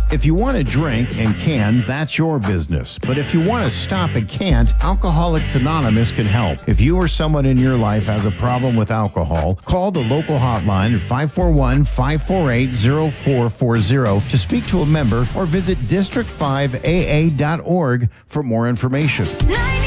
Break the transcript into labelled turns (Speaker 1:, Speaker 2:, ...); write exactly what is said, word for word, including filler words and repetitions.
Speaker 1: If you want to drink and can, that's your business. But if you want to stop and can't, Alcoholics Anonymous can help. If you or someone in your life has a problem with alcohol, call the local hotline at five four one, five four eight, zero four four zero to speak to a member or visit district five A A dot org for more information.